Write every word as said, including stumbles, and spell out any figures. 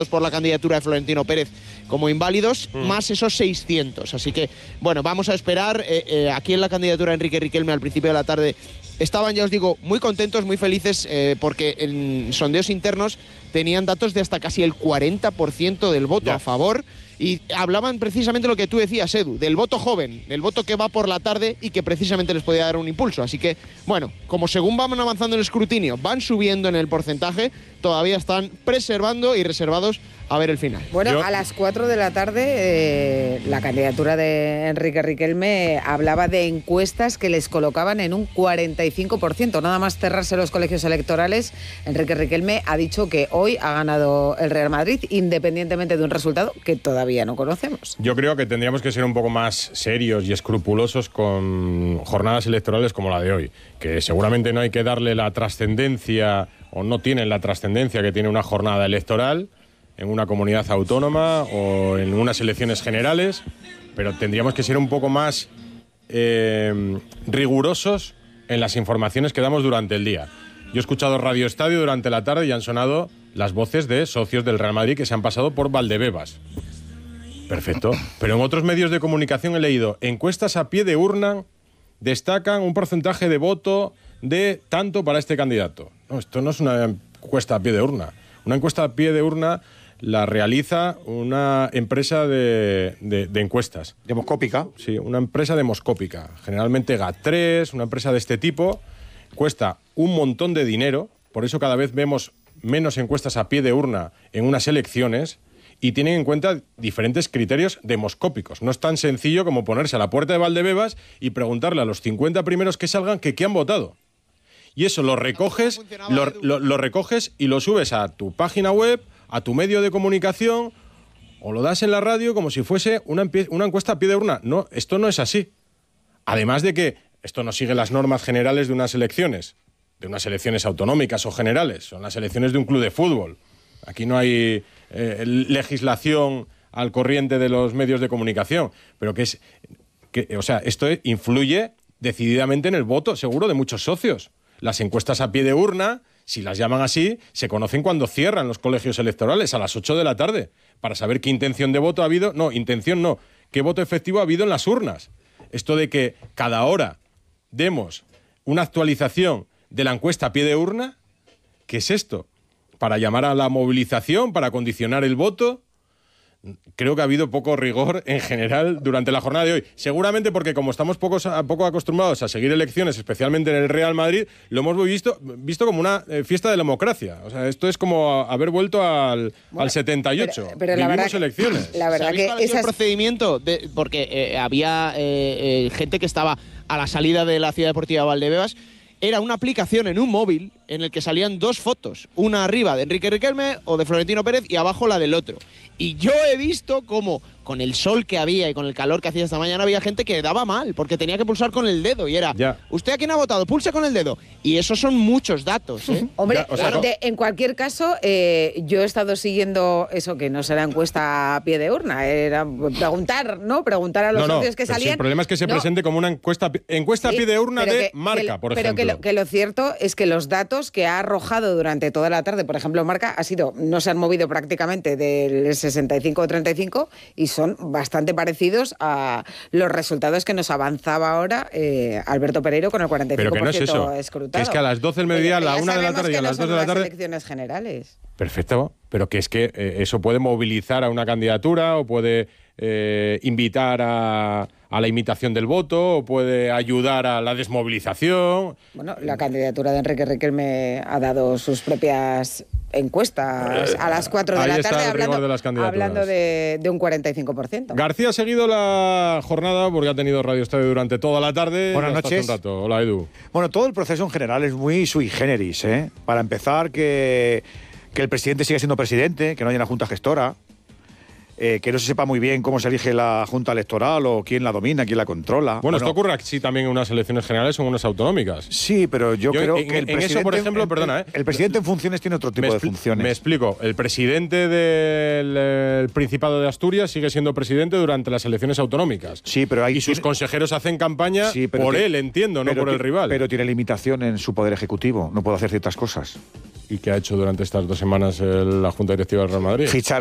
por la candidatura de Florentino Pérez como inválidos, mm. más esos seiscientos. Así que, bueno, vamos a esperar. Eh, eh, aquí en la candidatura de Enrique Riquelme al principio de la tarde estaban, ya os digo, muy contentos, muy felices, eh, porque en sondeos internos tenían datos de hasta casi el cuarenta por ciento del voto ya. a favor. Y hablaban precisamente lo que tú decías, Edu, del voto joven, del voto que va por la tarde y que precisamente les podía dar un impulso. Así que, bueno, como según van avanzando en el escrutinio, van subiendo en el porcentaje, todavía están preservando y reservados a ver el final. Bueno, Yo... a las cuatro de la tarde, eh, la candidatura de Enrique Riquelme hablaba de encuestas que les colocaban en un cuarenta y cinco por ciento. Nada más cerrarse los colegios electorales, Enrique Riquelme ha dicho que hoy ha ganado el Real Madrid, independientemente de un resultado que todavía no conocemos. Yo creo que tendríamos que ser un poco más serios y escrupulosos con jornadas electorales como la de hoy, que seguramente no hay que darle la trascendencia, o no tienen la trascendencia que tiene una jornada electoral en una comunidad autónoma o en unas elecciones generales, pero tendríamos que ser un poco más eh, rigurosos en las informaciones que damos durante el día. Yo he escuchado Radio Estadio durante la tarde y han sonado las voces de socios del Real Madrid que se han pasado por Valdebebas. Perfecto. Pero en otros medios de comunicación he leído encuestas a pie de urna destacan un porcentaje de voto de tanto para este candidato. No, esto no es una encuesta a pie de urna. Una encuesta a pie de urna la realiza una empresa de, de, de encuestas. ¿Demoscópica? Sí, una empresa demoscópica. Generalmente G A T tres, una empresa de este tipo, cuesta un montón de dinero. Por eso cada vez vemos menos encuestas a pie de urna en unas elecciones. Y tienen en cuenta diferentes criterios demoscópicos. No es tan sencillo como ponerse a la puerta de Valdebebas y preguntarle a los cincuenta primeros que salgan que qué han votado. Y eso lo recoges, lo, lo, lo recoges y lo subes a tu página web, a tu medio de comunicación, o lo das en la radio como si fuese una, una encuesta a pie de urna. No, esto no es así. Además de que esto no sigue las normas generales de unas elecciones, de unas elecciones autonómicas o generales. Son las elecciones de un club de fútbol. Aquí no hay eh, legislación al corriente de los medios de comunicación, pero que es, que, o sea, esto influye decididamente en el voto, seguro, de muchos socios. Las encuestas a pie de urna, si las llaman así, se conocen cuando cierran los colegios electorales, a las ocho de la tarde, para saber qué intención de voto ha habido, no, intención no, qué voto efectivo ha habido en las urnas. Esto de que cada hora demos una actualización de la encuesta a pie de urna, ¿qué es esto? ¿Para llamar a la movilización, para condicionar el voto? Creo que ha habido poco rigor en general durante la jornada de hoy. Seguramente porque como estamos poco, poco acostumbrados a seguir elecciones, especialmente en el Real Madrid, lo hemos visto, visto como una eh, fiesta de la democracia. O sea, esto es como haber vuelto al, bueno, al setenta y ocho. Pero, pero Vivimos la verdad elecciones. Que, la verdad ¿Sabéis que cuál es el procedimiento? De, porque eh, había eh, eh, gente que estaba a la salida de la Ciudad Deportiva Valdebebas. Era una aplicación en un móvil en el que salían dos fotos, una arriba de Enrique Riquelme o de Florentino Pérez y abajo la del otro. Y yo he visto cómo con el sol que había y con el calor que hacía esta mañana había gente que daba mal porque tenía que pulsar con el dedo y era, ya. ¿Usted a quién ha votado? Pulse con el dedo. Y esos son muchos datos, ¿eh? Hombre, ya, o sea, de, en cualquier caso, eh, yo he estado siguiendo eso que no será encuesta a pie de urna, era preguntar, ¿no? Preguntar a los no, socios no, que salían. Si el problema es que se no. presente como una encuesta, encuesta sí, a pie de urna de que, Marca, que, por pero ejemplo. Pero que lo, que lo cierto es que los datos que ha arrojado durante toda la tarde, por ejemplo, Marca, ha sido, no se han movido prácticamente del sesenta y cinco o treinta y cinco y son bastante parecidos a los resultados que nos avanzaba ahora eh, Alberto Pereiro con el cuarenta y cinco por ciento pero que no es eso, escrutado. que es que a las doce del mediodía, a la una de la tarde y a las dos de la tarde... elecciones generales. Perfecto, pero que es que eh, eso puede movilizar a una candidatura o puede eh, invitar a, a la imitación del voto o puede ayudar a la desmovilización. Bueno, la candidatura de Enrique Riquelme ha dado sus propias encuestas a las cuatro de Ahí la tarde hablando, de, hablando de, de un cuarenta y cinco por ciento. García ha seguido la jornada porque ha tenido Radio Estadio durante toda la tarde. Buenas noches. Un rato. Hola, Edu. Bueno, todo el proceso en general es muy sui generis, ¿eh? Para empezar, que, que el presidente siga siendo presidente, que no haya una junta gestora, eh, que no se sepa muy bien cómo se elige la junta electoral o quién la domina, quién la controla. Bueno, bueno esto ocurre así también en unas elecciones generales o en unas autonómicas. Sí, pero yo, yo creo en, que el en presidente... eso, por ejemplo, el, perdona, ¿eh? El presidente en funciones tiene otro tipo me de funciones. Me explico. El presidente del el Principado de Asturias sigue siendo presidente durante las elecciones autonómicas. Sí, pero hay... Y sus consejeros hacen campaña sí, por tiene, él, entiendo, no por el rival. Pero tiene limitación en su poder ejecutivo. No puede hacer ciertas cosas. ¿Y qué ha hecho durante estas dos semanas el- la Junta Directiva del Real Madrid? Fichar